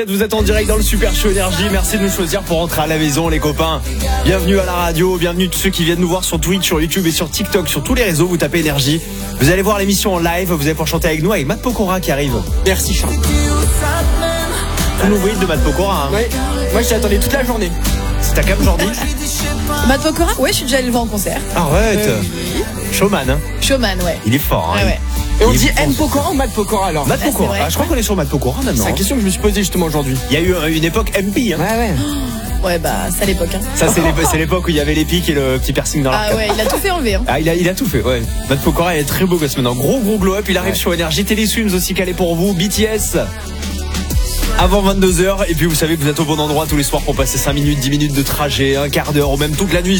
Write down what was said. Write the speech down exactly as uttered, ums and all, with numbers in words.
Vous êtes en direct dans le Super Show Énergie. Merci de nous choisir pour rentrer à la maison, les copains. Bienvenue à la radio, bienvenue tous ceux qui viennent nous voir sur Twitch, sur YouTube et sur TikTok, sur tous les réseaux. Vous tapez Énergie. Vous allez voir l'émission en live. Vous allez pouvoir chanter avec nous, avec Matt Pokora qui arrive. Merci Charles. Tout nouveau hit de Matt Pokora. Hein. Ouais. Moi, je t'attendais toute la journée. C'est ta cam aujourd'hui. Matt Pokora? Ouais, je suis déjà allé le voir en concert. Arrête. Euh, Showman, hein. Showman, ouais. Il est fort. Hein. Ouais, ouais. Et on Il dit est M fort. Pokora ou Matt Pokora alors? Matt Ah, Pokora. c'est vrai. Ah, je crois qu'on est sur Matt Pokora maintenant. C'est la question que je me suis posée justement aujourd'hui. Il y a eu euh, une époque M P. Hein. Ouais, ouais. Ouais, bah, c'est à l'époque. Hein. Ça, c'est l'ép- c'est l'époque où il y avait les pics et le petit piercing dans Ah l'arcade. ouais, il a tout fait enlever. Hein. Ah, il a, il a tout fait, ouais. Matt Pokora, il est très beau gosse maintenant. Gros, gros glow up. Il arrive Ouais. sur Énergie. Téléswims aussi calé pour vous. B T S. Avant vingt-deux heures. Et puis, vous savez que vous êtes au bon endroit tous les soirs pour passer cinq minutes, dix minutes de trajet, un quart d'heure ou même toute la nuit.